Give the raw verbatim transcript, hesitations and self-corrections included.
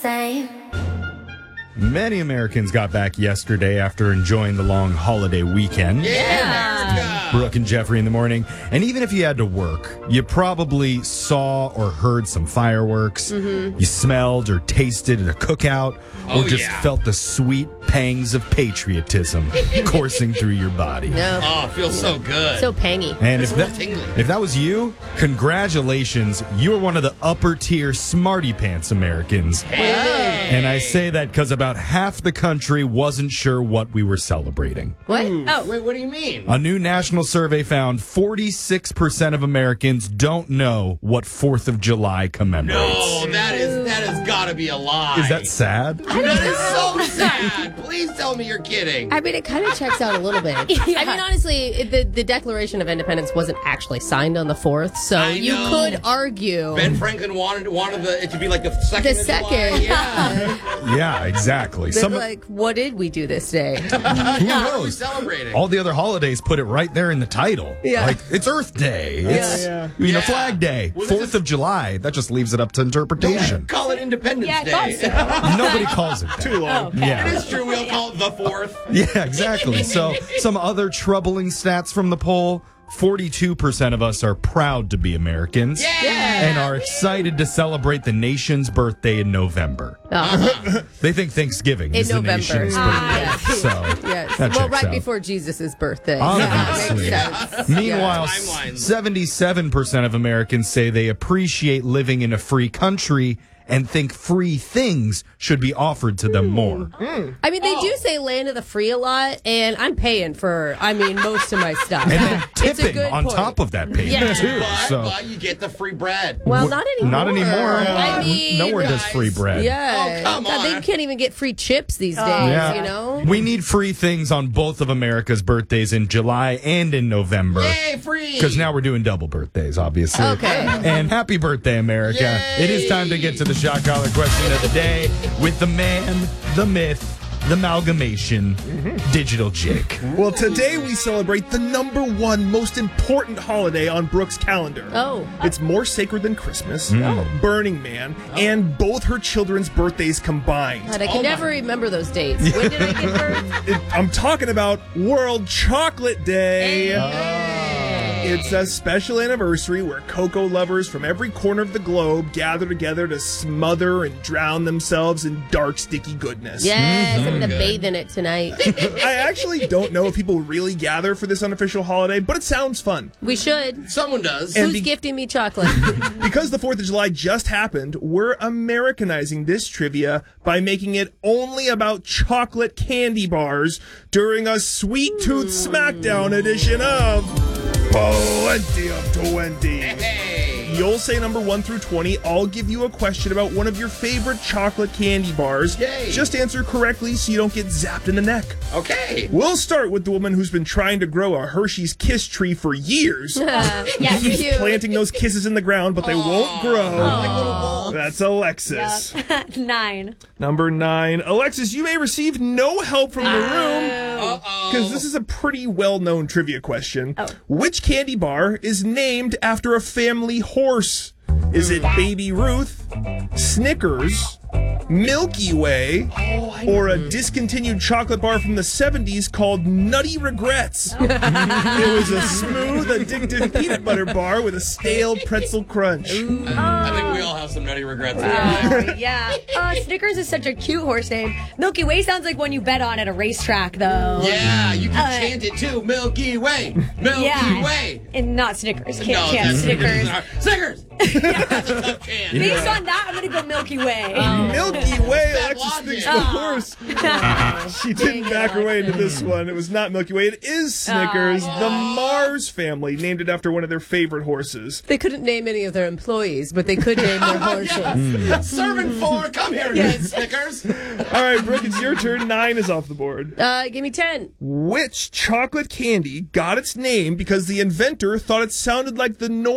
same. Many Americans got back yesterday after enjoying the long holiday weekend. Yeah, America! Brooke and Jeffrey in the morning. And even if you had to work, you probably saw or heard some fireworks. Mm-hmm. You smelled or tasted a cookout, Oh, or just yeah. felt the sweet pangs of patriotism coursing through your body. No. Oh, it feels so good. So pangy. And if It's that, tingling. if that was you, congratulations. You are one of the upper tier smarty pants Americans. Hey. And I say that because about half the country wasn't sure what we were celebrating. What? Ooh, Oh. Wait, what do you mean? A new national survey found forty-six percent of Americans don't know what fourth of July commemorates. No, that is that has got to be a lie. Is that sad? That is so sad. Please tell me you're kidding. I mean, it kind of checks out a little bit. I mean, honestly, it, the, the Declaration of Independence wasn't actually signed on the fourth, so I you know. could argue. Ben Franklin wanted wanted the, it to be like the second. The of second. July. Yeah. Yeah, exactly. They're Some, like, what did we do this day? who What are we knows? celebrating? All the other holidays put it right there in the title. Yeah. Like, it's Earth Day. It's, Yeah. you know, Yeah. Flag Day. Well, this fourth is- of July. That just leaves it up to interpretation. Call it Independence Yeah, I Day. thought so. Nobody calls it that. Too long. Okay. Yeah. It is true. We'll call it the fourth. Yeah, exactly. So, some other troubling stats from the poll. forty-two percent of us are proud to be Americans Yeah. and are excited to celebrate the nation's birthday in November. Oh, They think Thanksgiving in is the November. nation's Ah, birthday. So, yes. that Well, checks right out. before Jesus' birthday. Obviously. Yeah, that makes sense. Meanwhile, Timelines. seventy-seven percent of Americans say they appreciate living in a free country and think free things should be offered to them more. I mean, they do say land of the free a lot, and I'm paying for, I mean, most of my stuff. And then It's a tipping good on point. top of that payment, Yeah. too. But, So, but you get the free bread. Well, not anymore. not anymore. I mean, Nowhere does guys. free bread. Yeah. Oh, come God, on. They can't even get free chips these days, Yeah. you know? We need free things on both of America's birthdays in July and in November. Yay, free. Because now we're doing double birthdays, obviously. Okay. And happy birthday, America. Yay. It is time to get to the shot collar question of the day with the man, the myth, the amalgamation, Digital Jake. Well, today we celebrate the number one most important holiday on Brooke's calendar. Oh. It's more sacred than Christmas, Mm. Burning Man, and both her children's birthdays combined. God, I can Oh, never my- remember those dates. When did I give birth? It- I'm talking about World Chocolate Day. Hey. It's a special anniversary where cocoa lovers from every corner of the globe gather together to smother and drown themselves in dark, sticky goodness. Yes, I'm going to Good. bathe in it tonight. I actually don't know if people really gather for this unofficial holiday, but it sounds fun. We should. Someone does. And Who's be- gifting me chocolate? Because the fourth of July just happened, we're Americanizing this trivia by making it only about chocolate candy bars during a Sweet Tooth Smackdown edition of Plenty of twenty. Hey. You'll say number one through twenty. I'll give you a question about one of your favorite chocolate candy bars. Yay. Just answer correctly so you don't get zapped in the neck. Okay. We'll start with the woman who's been trying to grow a Hershey's Kiss tree for years. Yes. Keeps Cute. planting those kisses in the ground, but they won't grow. That's Alexis. Nine. Number nine. Alexis, you may receive no help from the room Uh-oh. because this is a pretty well-known trivia question. Oh. Which candy bar is named after a family horse? Is it Baby Ruth, Snickers, Milky Way, or a discontinued chocolate bar from the seventies called Nutty Regrets? It was a smooth, addictive peanut butter bar with a stale pretzel crunch. I think we all have some nutty regrets. Uh, yeah. Uh, Snickers is such a cute horse name. Milky Way sounds like one you bet on at a racetrack, though. Yeah, you can Uh, chant it too. Milky Way. Milky Yeah. Way. And not Snickers. Can't No, chant that's- Snickers. Snickers. That's a tough chant. Based on that, I'm gonna go Milky Way. Milky Way, Bad Alexis logic. thinks the horse. She didn't back her way into this one. It was not Milky Way. It is Snickers. The Mars family named it after one of their favorite horses. They couldn't name any of their employees, but they could name their horses. Serving four. Come here, you Snickers. All right, Brooke, it's your turn. Nine is off the board. Uh, give me ten. Which chocolate candy got its name because the inventor thought it sounded like the noise